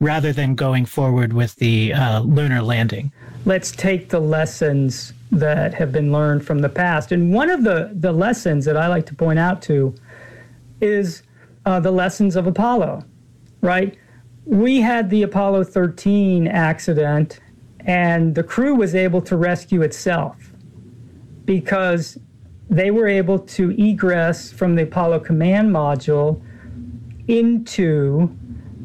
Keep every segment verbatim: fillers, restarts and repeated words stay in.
rather than going forward with the uh, lunar landing. Let's take the lessons that have been learned from the past. And one of the, the lessons that I like to point out to is uh, the lessons of Apollo, right? We had the Apollo thirteen accident, and the crew was able to rescue itself because they were able to egress from the Apollo command module into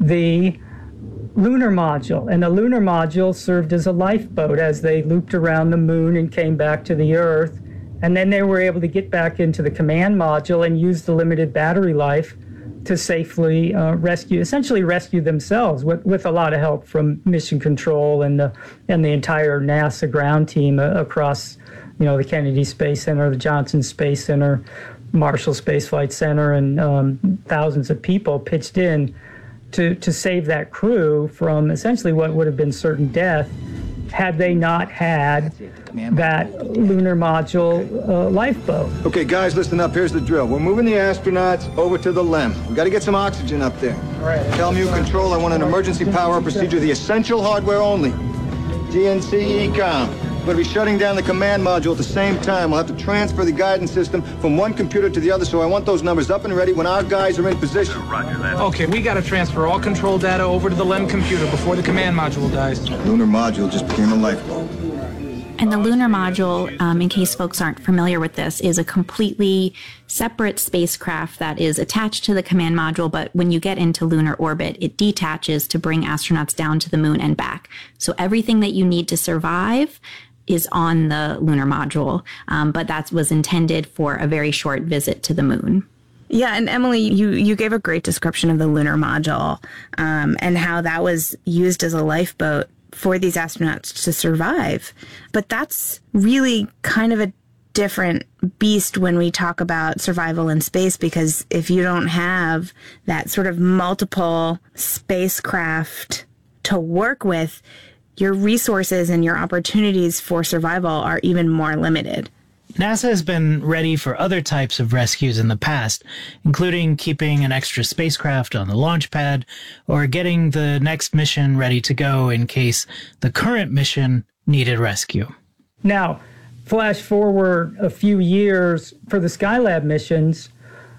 the lunar module. And the lunar module served as a lifeboat as they looped around the moon and came back to the Earth. And then they were able to get back into the command module and use the limited battery life to safely uh, rescue, essentially rescue themselves with, with a lot of help from Mission Control and the and the entire NASA ground team uh, across, you know, the Kennedy Space Center, the Johnson Space Center, Marshall Space Flight Center, and um, thousands of people pitched in to, to save that crew from essentially what would have been certain death had they not had that lunar module uh, lifeboat. Okay, guys, listen up. Here's the drill. We're moving the astronauts over to the L E M. We got to get some oxygen up there. All right. Tell me you control. I want an emergency power procedure, the essential hardware only. G N C E COM. We're going to be shutting down the command module at the same time. We'll have to transfer the guidance system from one computer to the other, so I want those numbers up and ready when our guys are in position. Roger that. Okay, we got to transfer all control data over to the L E M computer before the command module dies. The lunar module just became a lifeboat. And the lunar module, um, in case folks aren't familiar with this, is a completely separate spacecraft that is attached to the command module, but when you get into lunar orbit, it detaches to bring astronauts down to the moon and back. So everything that you need to survive is on the lunar module, um, but that was intended for a very short visit to the moon. Yeah, and Emily, you, you gave a great description of the lunar module um, and how that was used as a lifeboat for these astronauts to survive. But that's really kind of a different beast when we talk about survival in space, because if you don't have that sort of multiple spacecraft to work with, your resources and your opportunities for survival are even more limited. NASA has been ready for other types of rescues in the past, including keeping an extra spacecraft on the launch pad or getting the next mission ready to go in case the current mission needed rescue. Now, flash forward a few years for the Skylab missions,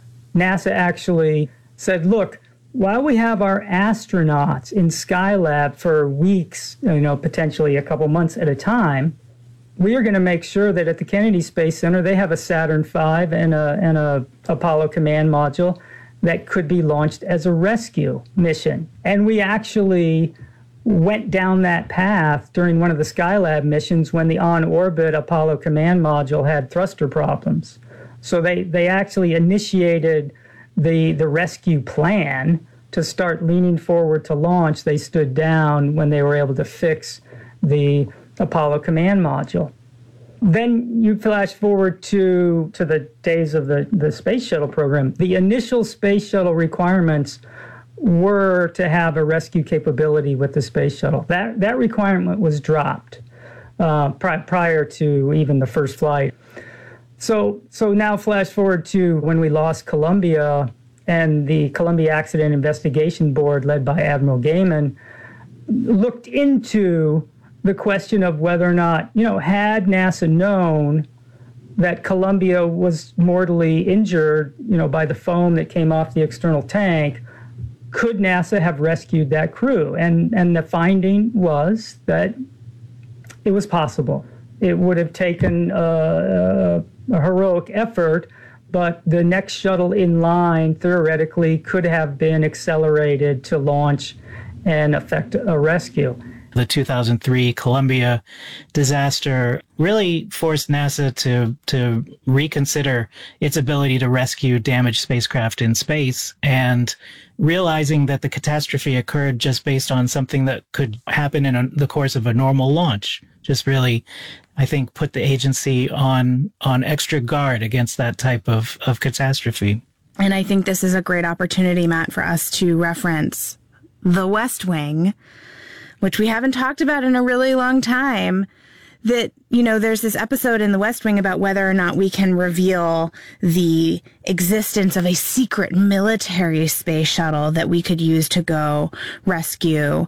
NASA actually said, look, while we have our astronauts in Skylab for weeks, you know, potentially a couple months at a time, we are going to make sure that at the Kennedy Space Center, they have a Saturn five and a, and a Apollo command module that could be launched as a rescue mission. And we actually went down that path during one of the Skylab missions when the on-orbit Apollo command module had thruster problems. So they, they actually initiated the, the rescue plan to start leaning forward to launch. They stood down when they were able to fix the Apollo command module. Then you flash forward to, to the days of the, the space shuttle program. The initial space shuttle requirements were to have a rescue capability with the space shuttle. That, that requirement was dropped uh, pri- prior to even the first flight. So, so now flash forward to when we lost Columbia, and the Columbia Accident Investigation Board, led by Admiral Gaiman, looked into the question of whether or not, you know, had NASA known that Columbia was mortally injured, you know, by the foam that came off the external tank, could NASA have rescued that crew? And, and the finding was that it was possible. It would have taken a, a, a heroic effort, but the next shuttle in line theoretically could have been accelerated to launch and effect a rescue. The two thousand three Columbia disaster really forced NASA to to reconsider its ability to rescue damaged spacecraft in space, and realizing that the catastrophe occurred just based on something that could happen in a, the course of a normal launch. Just really, I think, put the agency on on extra guard against that type of, of catastrophe. And I think this is a great opportunity, Matt, for us to reference The West Wing, which we haven't talked about in a really long time. That, you know, there's this episode in The West Wing about whether or not we can reveal the existence of a secret military space shuttle that we could use to go rescue